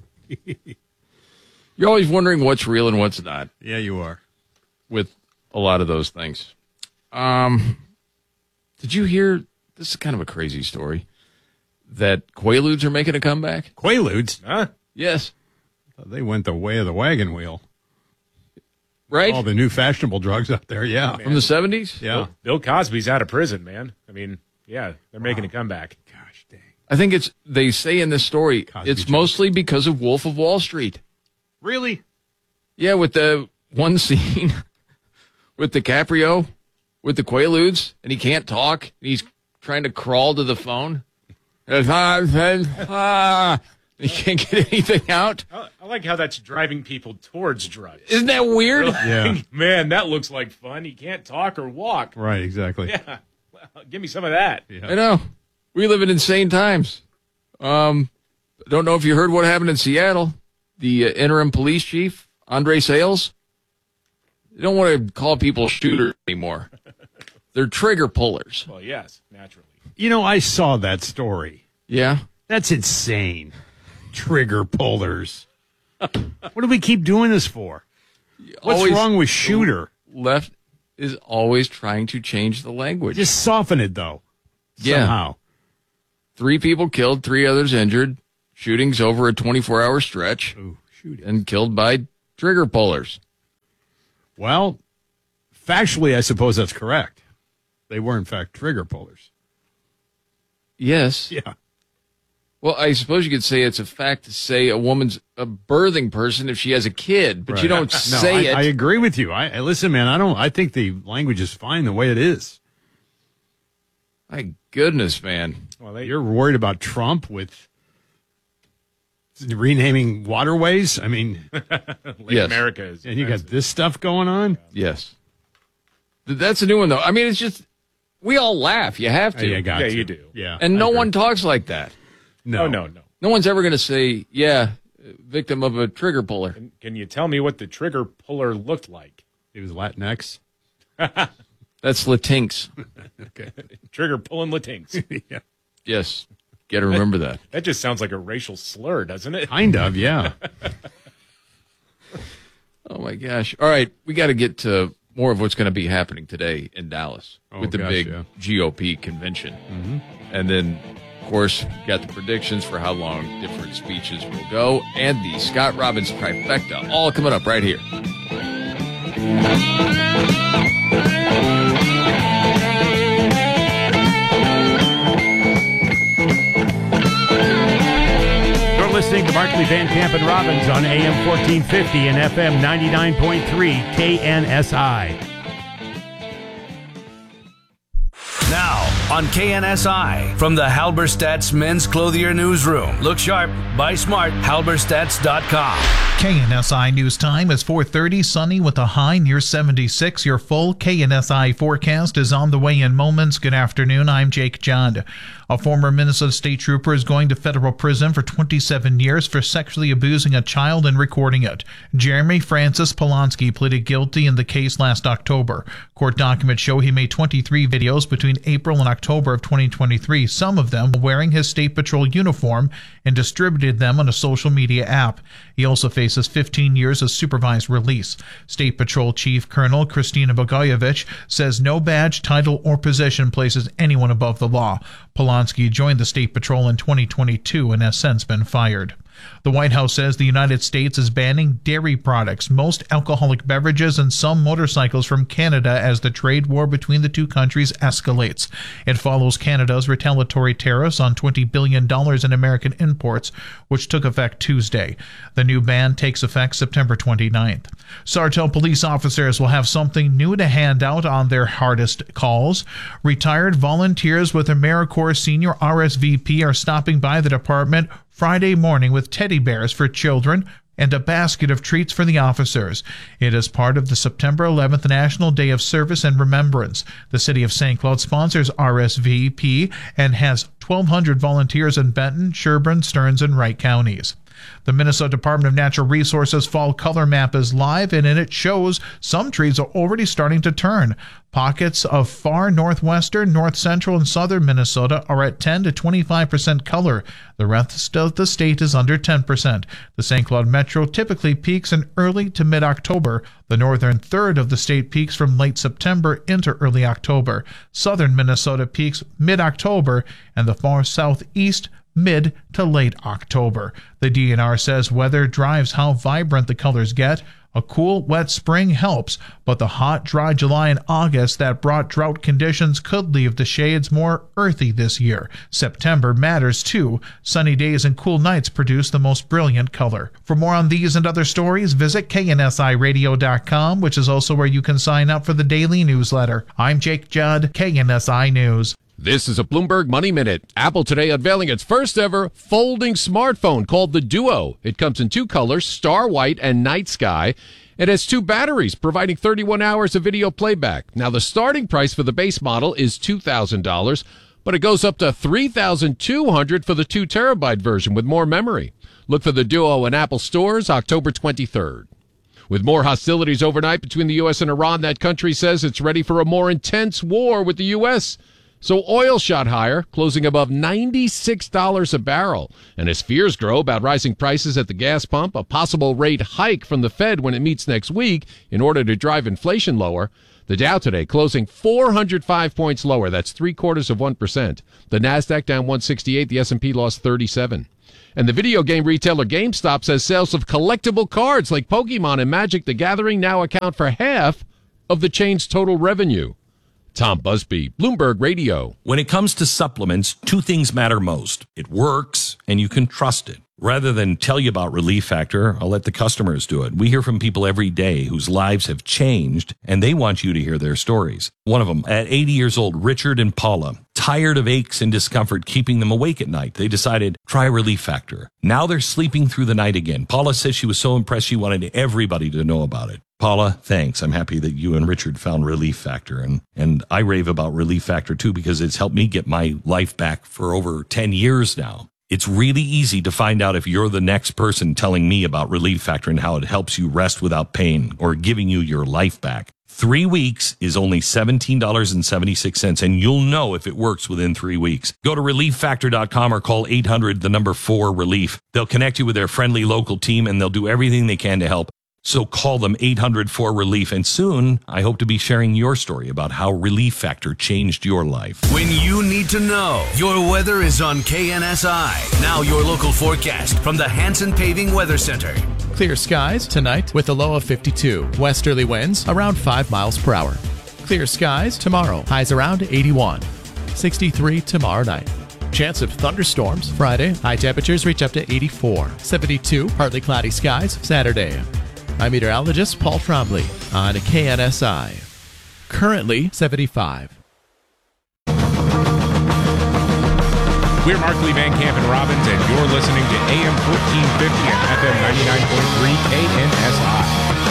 You're always wondering what's real and what's not. Yeah, you are. With a lot of those things. Um, did you hear, this is kind of a crazy story, that Quaaludes are making a comeback? Quaaludes? Huh? Yes. They went the way of the wagon wheel. Right? All the new fashionable drugs out there, yeah. From the seventies? Yeah. Bill, Bill Cosby's out of prison, man. I mean, yeah, they're making wow. a comeback. Gosh dang. I think it's, they say in this story, Cosby it's Jones. Mostly because of Wolf of Wall Street. Really? Yeah, with the one scene with DiCaprio, with the Quaaludes, and he can't talk. He's trying to crawl to the phone. He can't get anything out. I, I like how that's driving people towards drugs. Isn't that weird? Like, yeah. Man, that looks like fun. He can't talk or walk. Right, exactly. Yeah. Well, give me some of that. Yeah. I know. We live in insane times. Um, don't know if you heard what happened in Seattle. The uh, interim police chief, Andre Sales, they don't want to call people shooters anymore. They're trigger pullers. Well, yes, naturally. You know, I saw that story. Yeah? That's insane. Trigger pullers. What do we keep doing this for? What's Always- wrong with shooter? Left is always trying to change the language. Just soften it, though. Yeah. Somehow. Three people killed, three others injured. Shootings over a twenty-four hour stretch. Ooh, shooting. And killed by trigger pullers. Well, factually, I suppose that's correct. They were, in fact, trigger pullers. Yes. Yeah. Well, I suppose you could say it's a fact to say a woman's a birthing person if she has a kid, but Right. you don't no, say I, it. I agree with you. I, I listen, man. I don't. I think the language is fine the way it is. My goodness, man. Well, they, you're worried about Trump with renaming waterways. I mean, Lake Yes. America is. and you got this stuff going on. Yes. Th- That's a new one, though. I mean, it's just, we all laugh. You have to. Yeah, you got Yeah, to. you do. Yeah, and I no agree. one talks like that. No, Oh, no, no. No one's ever going to say, yeah, victim of a trigger puller. Can, can you tell me what the trigger puller looked like? It was Latinx. That's Latinx. Okay. Trigger pulling Latinx. Yeah. Yes. Got to remember that. That just sounds like a racial slur, doesn't it? Kind of. Yeah. Oh, my gosh. All right. We got to get to more of what's going to be happening today in Dallas Oh, with the gosh, big yeah. G O P convention. Mm-hmm. And then, of course, got the predictions for how long different speeches will go and the Scott Robbins trifecta. All coming up right here. You're listening to Markley, Van Camp, and Robbins on A M fourteen fifty and F M ninety-nine point three K N S I. Now on K N S I from the Halberstadt's Men's Clothier Newsroom. Look sharp, buy smart, halberstadts dot com. K N S I News Time is four thirty, sunny with a high near seventy-six. Your full K N S I forecast is on the way in moments. Good afternoon, I'm Jake Judd. A former Minnesota State Trooper is going to federal prison for twenty-seven years for sexually abusing a child and recording it. Jeremy Francis Polanski pleaded guilty in the case last October. Court documents show he made twenty-three videos between April and October of twenty twenty-three, some of them wearing his State Patrol uniform, and distributed them on a social media app. He also faces fifteen years of supervised release. State Patrol Chief Colonel Kristina Bogojevich says no badge, title, or position places anyone above the law. Polanski joined the State Patrol in twenty twenty-two and has since been fired. The White House says the United States is banning dairy products, most alcoholic beverages, and some motorcycles from Canada as the trade war between the two countries escalates. It follows Canada's retaliatory tariffs on twenty billion dollars in American imports, which took effect Tuesday. The new ban takes effect September twenty-ninth. Sartell police officers will have something new to hand out on their hardest calls. Retired volunteers with AmeriCorps Senior R S V P are stopping by the department Friday morning with teddy bears for children and a basket of treats for the officers. It is part of the September eleventh National Day of Service and Remembrance. The city of Saint Cloud sponsors R S V P and has twelve hundred volunteers in Benton, Sherburne, Stearns, and Wright counties. The Minnesota Department of Natural Resources Fall Color Map is live, and in it shows some trees are already starting to turn. Pockets of far northwestern, north central, and southern Minnesota are at ten to twenty-five percent color. The rest of the state is under ten percent. The Saint Cloud Metro typically peaks in early to mid-October. The northern third of the state peaks from late September into early October. Southern Minnesota peaks mid-October, and the far southeast mid to late October. The D N R says weather drives how vibrant the colors get. A cool, wet spring helps, but the hot, dry July and August that brought drought conditions could leave the shades more earthy this year. September matters too. Sunny days and cool nights produce the most brilliant color. For more on these and other stories, visit K N S I radio dot com, which is also where you can sign up for the daily newsletter. I'm Jake Judd, K N S I News. This is a Bloomberg Money Minute. Apple today unveiling its first ever folding smartphone called the Duo. It comes in two colors, Star White and Night Sky. It has two batteries, providing thirty-one hours of video playback. Now, the starting price for the base model is two thousand dollars, but it goes up to three thousand two hundred dollars for the two terabyte version with more memory. Look for the Duo in Apple stores October twenty-third. With more hostilities overnight between the U S and Iran, that country says it's ready for a more intense war with the U S. So oil shot higher, closing above ninety-six dollars a barrel. And as fears grow about rising prices at the gas pump, a possible rate hike from the Fed when it meets next week in order to drive inflation lower, the Dow today closing four hundred five points lower. That's three quarters of one percent. The Nasdaq down one sixty-eight. The S and P lost thirty-seven. And the video game retailer GameStop says sales of collectible cards like Pokemon and Magic the Gathering now account for half of the chain's total revenue. Tom Busby, Bloomberg Radio. When it comes to supplements, two things matter most. It works, and you can trust it. Rather than tell you about Relief Factor, I'll let the customers do it. We hear from people every day whose lives have changed, and they want you to hear their stories. One of them, at eighty years old, Richard and Paula, tired of aches and discomfort keeping them awake at night. They decided, try Relief Factor. Now they're sleeping through the night again. Paula says she was so impressed she wanted everybody to know about it. Paula, thanks. I'm happy that you and Richard found Relief Factor. And, and I rave about Relief Factor, too, because it's helped me get my life back for over ten years now. It's really easy to find out if you're the next person telling me about Relief Factor and how it helps you rest without pain or giving you your life back. Three weeks is only seventeen dollars and seventy-six cents, and you'll know if it works within three weeks. Go to relief factor dot com or call eight hundred, the number four, relief. They'll connect you with their friendly local team, and they'll do everything they can to help. So call them eight hundred four relief, and soon I hope to be sharing your story about how Relief Factor changed your life. When you need to know, your weather is on K N S I. Now your local forecast from the Hanson Paving Weather Center. Clear skies tonight with a low of fifty-two. Westerly winds around five miles per hour. Clear skies tomorrow. Highs around eighty-one. sixty-three tomorrow night. Chance of thunderstorms Friday. High temperatures reach up to eighty-four. seventy-two partly cloudy skies Saturday. I'm meteorologist Paul Trombley on K N S I. Currently seventy-five. We're Markley, Van Camp, and Robbins, and you're listening to A M fourteen fifty and F M ninety-nine point three K N S I.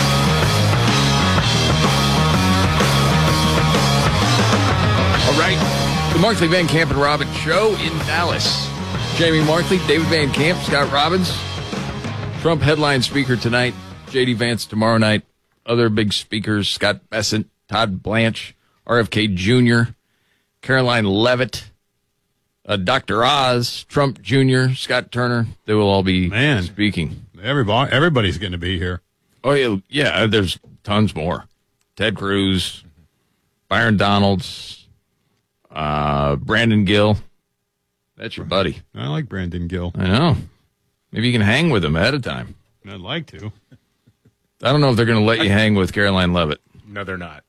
All right, the Markley, Van Camp, and Robbins show in Dallas. Jamie Markley, David Van Camp, Scott Robbins. Trump headline speaker tonight. J D Vance tomorrow night. Other big speakers, Scott Bessent, Todd Blanche, R F K Junior, Caroline Leavitt, uh, Doctor Oz, Trump Junior, Scott Turner. They will all be Man, speaking. Everybody, everybody's going to be here. Oh, yeah, yeah, there's tons more. Ted Cruz, Byron Donalds, uh, Brandon Gill. That's your buddy. I like Brandon Gill. I know. Maybe you can hang with him ahead of time. I'd like to. I don't know if they're going to let you hang with Caroline Leavitt. No, they're not.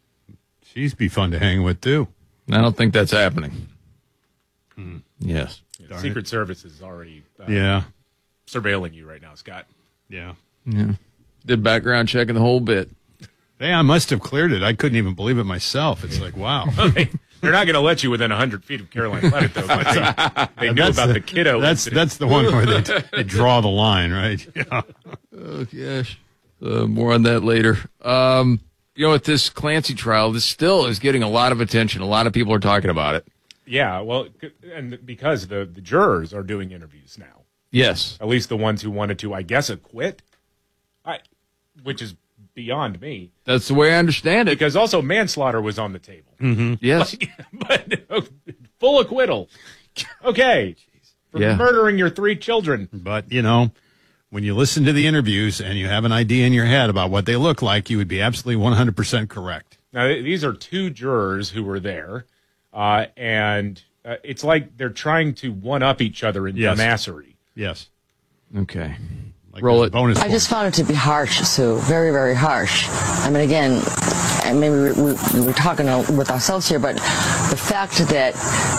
She'd be fun to hang with, too. I don't think that's happening. Hmm. Yes. Yeah, Secret Service is already uh, yeah. surveilling you right now, Scott. Yeah. Yeah. Did background checking the whole bit. Hey, I must have cleared it. I couldn't even believe it myself. It's like, wow. They're not going to let you within one hundred feet of Caroline Leavitt, though. But they, they knew that's about the, the kiddo That's incident. that's the one where they, they draw the line, right? Yeah. Oh, gosh. Uh, more on that later. Um, you know, at this Clancy trial, this still is getting a lot of attention. A lot of people are talking about it. Yeah, well, and because the, the jurors are doing interviews now. Yes. At least the ones who wanted to, I guess, acquit, I, which is beyond me. That's the way I understand it. Because also manslaughter was on the table. Mm-hmm. Yes. Like, but full acquittal. Okay. For Yeah. murdering your three children. But, you know, when you listen to the interviews and you have an idea in your head about what they look like, you would be absolutely one hundred percent correct. Now, these are two jurors who were there, uh, and uh, it's like they're trying to one-up each other in Yes. dumbassery. Yes. Okay. Like Roll it. Bonus I just found it to be harsh, Sue. Very, very harsh. I mean, again, and maybe we, we, we're talking with ourselves here, but the fact that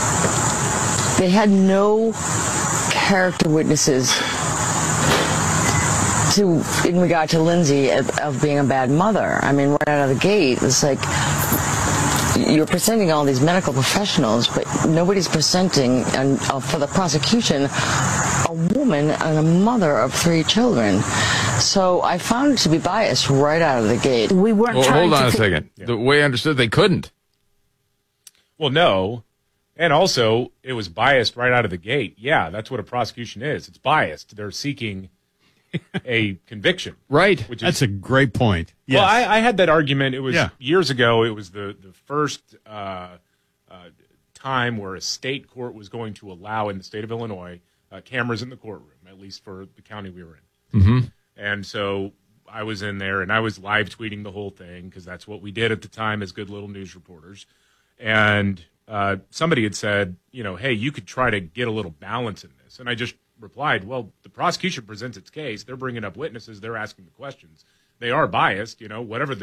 they had no character witnesses to in regard to Lindsay of, of being a bad mother. I mean, right out of the gate, it's like you're presenting all these medical professionals, but nobody's presenting, and uh, for the prosecution, a woman and a mother of three children. So I found it to be biased right out of the gate. We weren't Well, trying hold on to a second. The way I understood, they couldn't. Well, no. And also, it was biased right out of the gate. Yeah, that's what a prosecution is. It's biased. They're seeking a conviction. Right. Which That's is, a great point. Yes. Well, I, I had that argument. It was Yeah. years ago. It was the, the first uh, uh, time where a state court was going to allow, in the state of Illinois, uh, cameras in the courtroom, at least for the county we were in. Mm-hmm. And so I was in there, and I was live tweeting the whole thing because that's what we did at the time as good little news reporters. And uh, somebody had said, you know, hey, you could try to get a little balance in this. And I just replied, well, the prosecution presents its case. They're bringing up witnesses. They're asking the questions. They are biased, you know, whatever the